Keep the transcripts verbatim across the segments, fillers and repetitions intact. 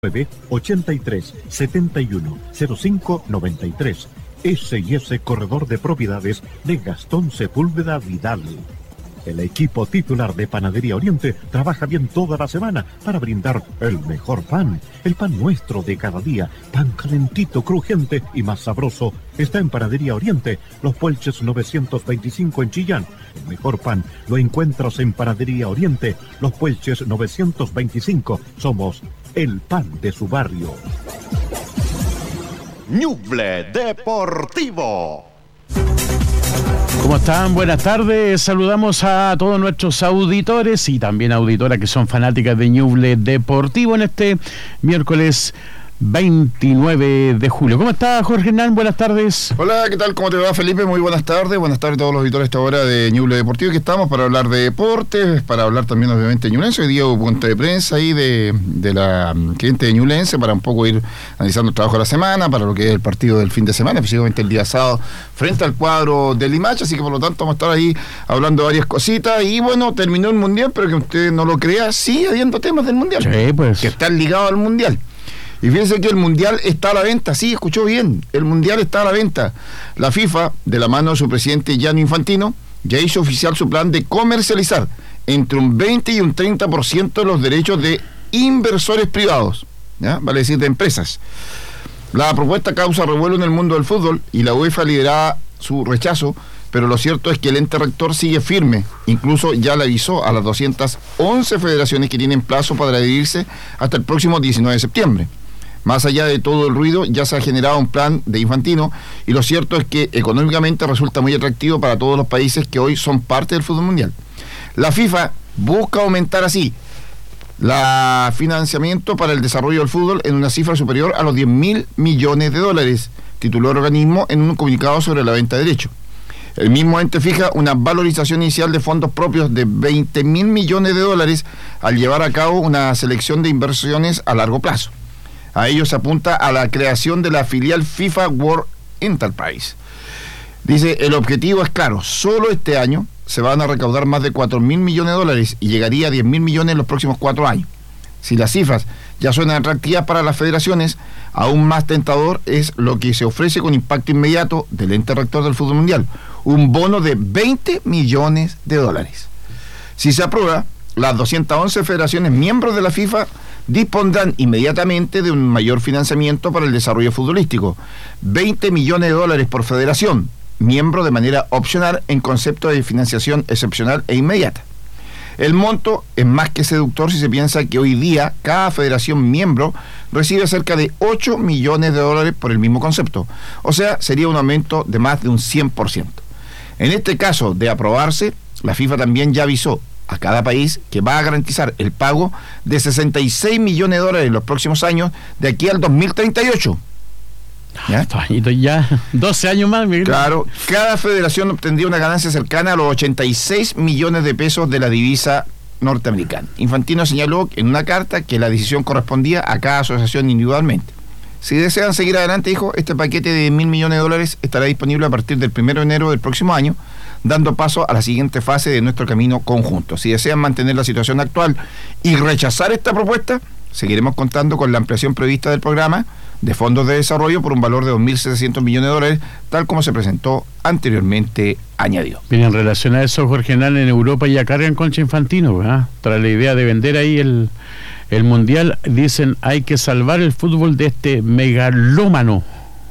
ochenta y tres, setenta y uno, cero cinco noventa y tres. S y S Corredor de Propiedades de Gastón Sepúlveda Vidal. El equipo titular de Panadería Oriente trabaja bien toda la semana para brindar el mejor pan. El pan nuestro de cada día, pan calentito, crujiente y más sabroso, está en Panadería Oriente, Los Puelches novecientos veinticinco en Chillán. El mejor pan lo encuentras en Panadería Oriente, Los Puelches novecientos veinticinco. Somos el pan de su barrio. Ñuble Deportivo. ¿Cómo están? Buenas tardes. Saludamos a todos nuestros auditores y también auditoras que son fanáticas de Ñuble Deportivo en este miércoles veintinueve de julio. ¿Cómo está, Jorge Hernán? Buenas tardes. Hola, ¿qué tal? ¿Cómo te va, Felipe? Muy buenas tardes. Buenas tardes a todos los auditores a esta hora de Ñuble Deportivo, que estamos para hablar de deportes, para hablar también, obviamente, de Ñublense. Hoy día hubo punta de prensa ahí de, de la cliente de Ñublense para un poco ir analizando el trabajo de la semana, para lo que es el partido del fin de semana, específicamente el día sábado, frente al cuadro del Limache. Así que, por lo tanto, vamos a estar ahí hablando de varias cositas. Y, bueno, terminó el Mundial, pero que usted no lo crea, sigue habiendo temas del Mundial. Sí, pues. Que están ligados al Mundial. Y fíjense que el Mundial está a la venta, sí, escuchó bien, el Mundial está a la venta. La FIFA, de la mano de su presidente Gianni Infantino, ya hizo oficial su plan de comercializar entre un veinte y un treinta por ciento de los derechos de inversores privados, ¿ya? Vale decir, de empresas. La propuesta causa revuelo en el mundo del fútbol y la UEFA lideraba su rechazo, pero lo cierto es que el ente rector sigue firme, incluso ya le avisó a las doscientas once federaciones que tienen plazo para adherirse hasta el próximo diecinueve de septiembre. Más allá de todo el ruido, ya se ha generado un plan de Infantino y lo cierto es que económicamente resulta muy atractivo para todos los países que hoy son parte del fútbol mundial. La FIFA busca aumentar así el financiamiento para el desarrollo del fútbol en una cifra superior a los diez mil millones de dólares, tituló el organismo en un comunicado sobre la venta de derechos. El mismo ente fija una valorización inicial de fondos propios de veinte mil millones de dólares al llevar a cabo una selección de inversiones a largo plazo. A ello se apunta a la creación de la filial FIFA World Enterprise. Dice, el objetivo es claro, solo este año se van a recaudar más de cuatro mil millones de dólares y llegaría a diez mil millones en los próximos cuatro años. Si las cifras ya suenan atractivas para las federaciones, aún más tentador es lo que se ofrece con impacto inmediato del ente rector del fútbol mundial, un bono de veinte millones de dólares. Si se aprueba, las doscientas once federaciones miembros de la FIFA dispondrán inmediatamente de un mayor financiamiento para el desarrollo futbolístico, veinte millones de dólares por federación, miembro de manera opcional en concepto de financiación excepcional e inmediata. El monto es más que seductor si se piensa que hoy día cada federación miembro recibe cerca de ocho millones de dólares por el mismo concepto, o sea, sería un aumento de más de un cien por ciento. En este caso de aprobarse, la FIFA también ya avisó a cada país que va a garantizar el pago de sesenta y seis millones de dólares en los próximos años de aquí al dos mil treinta y ocho. ¿Ya? Ya doce años más, Miguel. Claro, cada federación obtendría una ganancia cercana a los ochenta y seis millones de pesos de la divisa norteamericana. Infantino señaló en una carta que la decisión correspondía a cada asociación individualmente. Si desean seguir adelante, dijo, este paquete de mil millones de dólares estará disponible a partir del primero de enero del próximo año, dando paso a la siguiente fase de nuestro camino conjunto. Si desean mantener la situación actual y rechazar esta propuesta, seguiremos contando con la ampliación prevista del programa de fondos de desarrollo por un valor de dos mil setecientos millones de dólares, tal como se presentó anteriormente, añadió. Bien, en relación a eso, Jorge Hernán, en Europa ya cargan contra Infantino, ¿verdad? Tras la idea de vender ahí el, el Mundial, dicen hay que salvar el fútbol de este megalómano.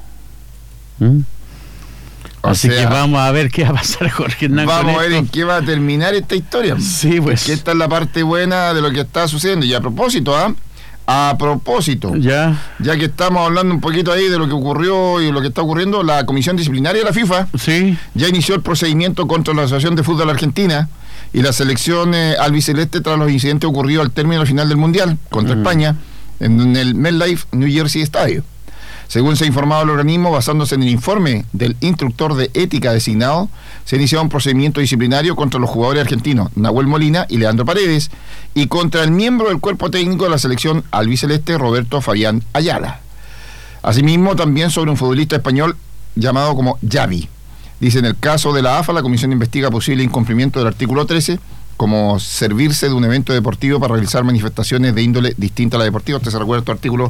¿Mm? Así sea, que vamos a ver qué va a pasar, Jorge Hernán. Vamos a ver en qué va a terminar esta historia. Sí, pues. Que esta es la parte buena de lo que está sucediendo. Y a propósito, ¿ah? ¿eh? A propósito, ya. ya que estamos hablando un poquito ahí de lo que ocurrió y lo que está ocurriendo, la Comisión Disciplinaria de la FIFA sí. ya inició el procedimiento contra la Asociación de Fútbol Argentina y la selección eh, albiceleste tras los incidentes ocurridos al término final del Mundial contra mm. España en el MetLife New Jersey Stadium. Según se ha informado el organismo, basándose en el informe del instructor de ética designado, se inició un procedimiento disciplinario contra los jugadores argentinos Nahuel Molina y Leandro Paredes y contra el miembro del cuerpo técnico de la selección albiceleste, Roberto Fabián Ayala. Asimismo, también sobre un futbolista español llamado como Xavi. Dice, en el caso de la A F A, la comisión investiga posible incumplimiento del artículo trece como servirse de un evento deportivo para realizar manifestaciones de índole distinta a la deportiva. Usted se recuerda tu artículo